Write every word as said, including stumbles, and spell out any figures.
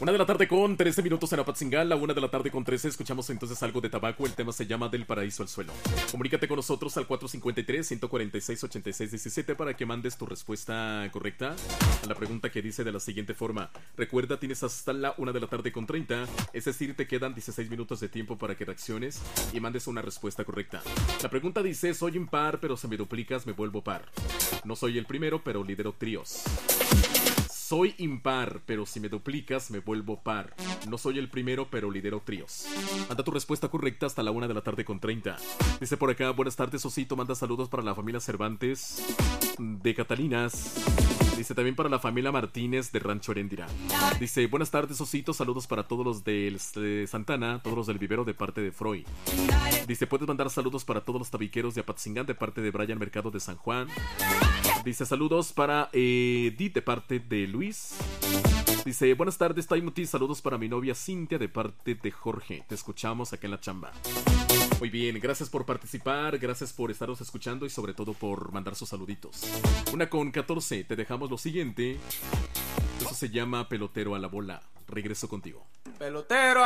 Una de la tarde con trece minutos en Apatzingán, la una de la tarde con trece. Escuchamos entonces algo de tabaco. El tema se llama Del Paraíso al Suelo. Comunícate con nosotros al cuatro cinco tres, uno cuatro seis, ocho seis uno siete para que mandes tu respuesta correcta a la pregunta que dice de la siguiente forma. Recuerda, tienes hasta la una de la tarde con treinta, es decir, te quedan dieciséis minutos de tiempo para que reacciones y mandes una respuesta correcta. La pregunta dice: soy impar, pero si me duplicas me vuelvo par. No soy el primero, pero lidero tríos. Soy impar, pero si me duplicas me vuelvo par. No soy el primero, pero lidero tríos. Manda tu respuesta correcta hasta la una de la tarde con treinta. Dice por acá: buenas tardes, Osito. Manda saludos para la familia Cervantes de Catalinas. Dice también para la familia Martínez de Rancho Heréndira. Dice: buenas tardes, Osito. Saludos para todos los de, de Santana, todos los del vivero de parte de Freud. Dice: puedes mandar saludos para todos los tabiqueros de Apatzingán de parte de Brian Mercado de San Juan. Dice: saludos para eh, Edith de parte de Luis. Dice: buenas tardes, Taimuti. Saludos para mi novia Cintia de parte de Jorge. Te escuchamos acá en la chamba. Muy bien, gracias por participar, gracias por estaros escuchando y sobre todo por mandar sus saluditos. Una con catorce, te dejamos lo siguiente. Eso se llama Pelotero a la bola. Regreso contigo. Pelotero